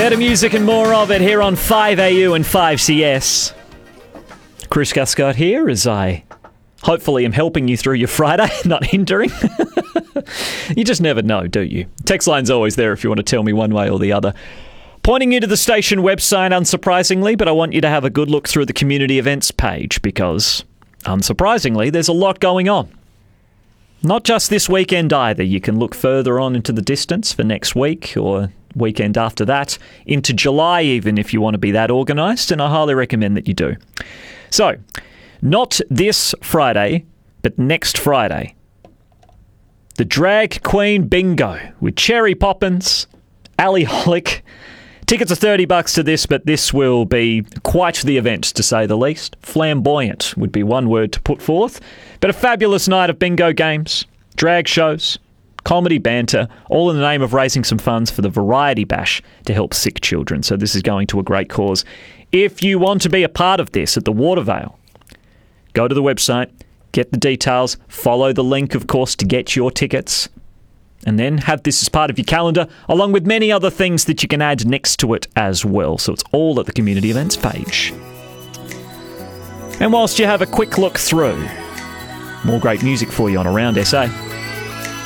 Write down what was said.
Better music and more of it here on 5AU and 5CS. Chris Guscott here as I hopefully am helping you through your Friday, not hindering. You just never know, do you? Text line's always there if you want to tell me one way or the other. Pointing you to the station website, unsurprisingly, but I want you to have a good look through the community events page because, unsurprisingly, there's a lot going on. Not just this weekend either. You can look further on into the distance for next week or weekend after that, into July even if you want to be that organised, and I highly recommend that you do. So, not this Friday, but next Friday. The Drag Queen Bingo with Cherry Poppins, Ali Holick. Tickets are $30 to this, but this will be quite the event, to say the least. Flamboyant would be one word to put forth. But a fabulous night of bingo games, drag shows, comedy banter, all in the name of raising some funds for the Variety Bash to help sick children. So this is going to a great cause. If you want to be a part of this at the Watervale, go to the website, get the details, follow the link, of course, to get your tickets, and then have this as part of your calendar, along with many other things that you can add next to it as well. So it's all at the community events page. And whilst you have a quick look through, more great music for you on Around SA.